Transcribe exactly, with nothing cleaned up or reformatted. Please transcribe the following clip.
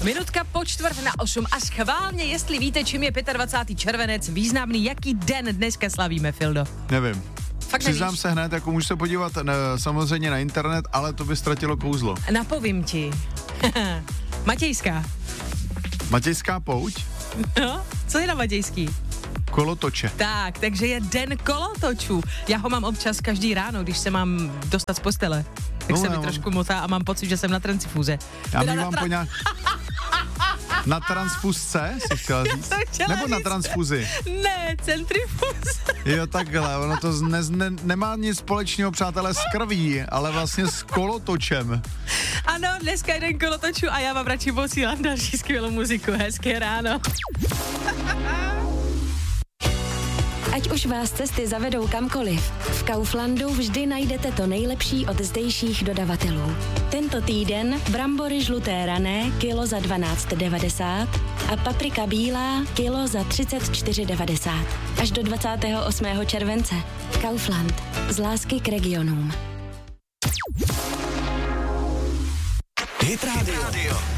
Minutka po čtvrt na osm a schválně, jestli víte, čím je dvacátého pátého červenec významný, jaký den dneska slavíme, Fildo? Nevím. Fakt Přiznám nevíš? se hned, jako můžu se podívat na, samozřejmě na internet, ale to by ztratilo kouzlo. Napovím ti. Matějská. Matějská pouť? No, co je na matějský? Kolotoče. Tak, takže je den kolotočů. Já ho mám občas každý ráno, když se mám dostat z postele. Tak No, se mi já trošku motá a mám pocit, že jsem na transfuze. Já Teda mývám na tra- po nějak... Na transfuzce, jsi chtěla říct? To chtěla Nebo na říct. transfuzi? Ne, centrifuze. Jo, takhle, ono to ne, ne, nemá nic společného, přátelé, s krví, ale vlastně s kolotočem. Ano, dneska je den kolotočů a já vám radši posílám další skvělou muziku. Hezké ráno. Ať už vás cesty zavedou kamkoliv, v Kauflandu vždy najdete to nejlepší od zdejších dodavatelů. Tento týden brambory žluté rané kilo za dvanáct devadesát a paprika bílá kilo za třicet čtyři devadesát. Až do dvacátého osmého července. Kaufland. Z lásky k regionům. Hit Radio.